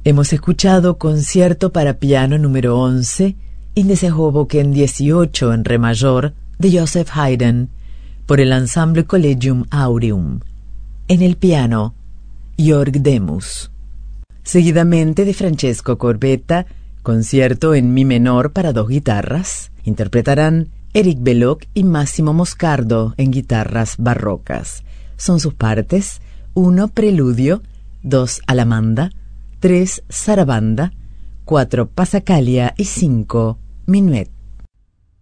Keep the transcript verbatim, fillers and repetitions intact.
Hemos escuchado Concierto para piano número once, In deze Hoboken dieciocho en re mayor, de Joseph Haydn, por el Ensemble Collegium Aureum. En el piano, Jörg Demus. Seguidamente de Francesco Corbetta, Concierto en mi menor para dos guitarras. Interpretarán Eric Belloc y Massimo Moscardo en guitarras barrocas. Son sus partes: uno Preludio, dos Alamanda, tres Sarabanda, cuatro Passacaglia y cinco Minuet.